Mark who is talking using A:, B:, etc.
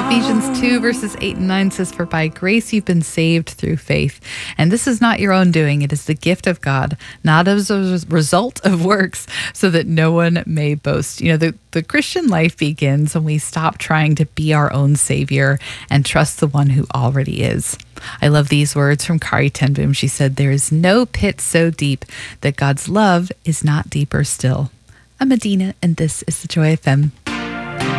A: Ephesians 2 verses 8 and 9 says, "For by grace you've been saved through faith. And this is not your own doing. It is the gift of God, not as a result of works, so that no one may boast." You know, the Christian life begins when we stop trying to be our own savior and trust the one who already is. I love these words from Kari ten Boom. She said, "There is no pit so deep that God's love is not deeper still." I'm Adina, and this is the Joy FM.